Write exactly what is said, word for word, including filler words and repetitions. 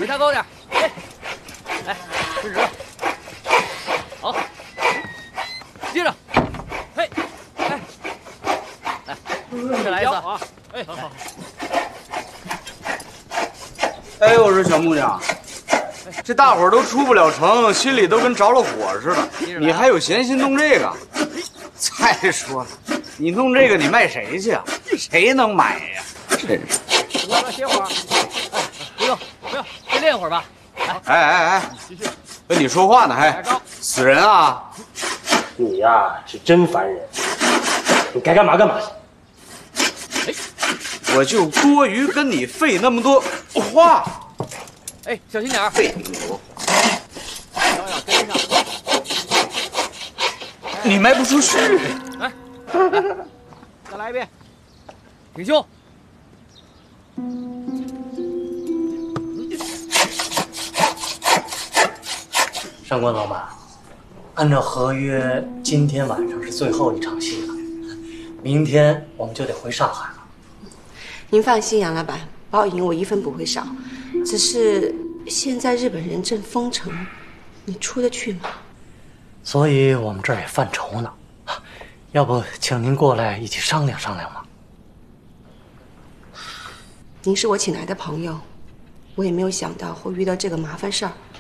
别抬高点，哎，来，伸直了，好，接着，嘿，哎，来，再来一次啊，哎，好好。 哎，我说小木匠，这大伙儿都出不了城，心里都跟着了火似的，你还有闲心弄这个？再说了，你弄这个你卖谁去啊？谁能买呀？真是。 我说歇会儿，哎，不用不用，再练会儿吧。来， 哎哎哎，继续。跟你说话呢，还死人啊！ 你呀是真烦人，你该干嘛干嘛去。 哎，我就多余跟你费那么多话。 哎，小心点儿， 费那么多话， 小小跟上。 你卖不出去。 来，来，再来一遍，挺胸。 上官老板，按照合约，今天晚上是最后一场戏了，明天我们就得回上海了。 您放心，杨老板，包银我一分不会少。只是现在日本人正封城，你出得去吗？ 所以我们这儿也犯愁呢，要不请您过来一起商量商量吗？ 您是我请来的朋友，我也没有想到会遇到这个麻烦事儿。